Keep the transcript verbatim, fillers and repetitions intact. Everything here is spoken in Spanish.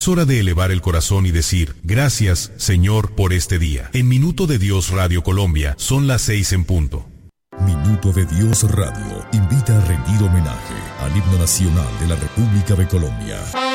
Es hora de elevar el corazón y decir, gracias, Señor, por este día. En Minuto de Dios Radio Colombia, son las seis en punto. Minuto de Dios Radio invita a rendir homenaje al himno nacional de la República de Colombia.